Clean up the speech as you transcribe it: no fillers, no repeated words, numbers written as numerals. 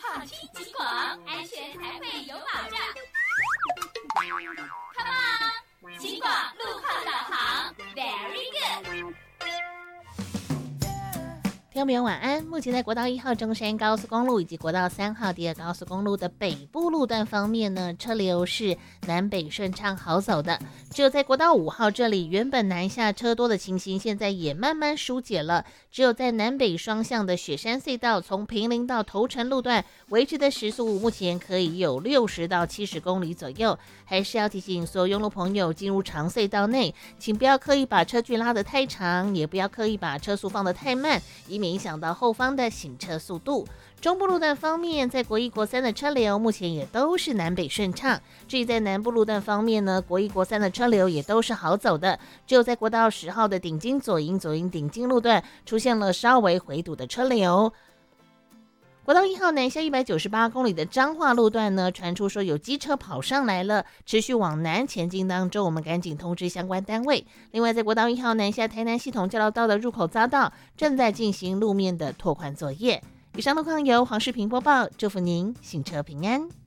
放心警广，安全才会有保障。Come on， 警广路况导航 ，Very good。 听众朋友晚安。目前在国道1号中山高速公路以及国道3号第二高速公路的北部路段方面呢，车流是南北顺畅好走的。只有在国道5号这里，原本南下车多的情形，现在也慢慢疏解了。只有在南北双向的雪山隧道，从坪林到头城路段维持的时速目前可以有60到70公里左右。还是要提醒所有用路朋友，进入长隧道内，请不要刻意把车距拉得太长，也不要刻意把车速放得太慢，以免影响到后方的行车速度。中部路段方面，在国1、国3的车流目前也都是南北顺畅。至于在南部路段方面呢，国1、国3的车流也都是好走的，只有在国道10号的顶金左营顶金路段出现了稍微回堵的车流。国道1号南下198公里的彰化路段呢，传出说有机车跑上来了，持续往南前进当中，我们赶紧通知相关单位。另外，在国道1号南下台南系统交流道的入口匝道正在进行路面的拓宽作业。以上路况由黄世平播报，祝福您行车平安。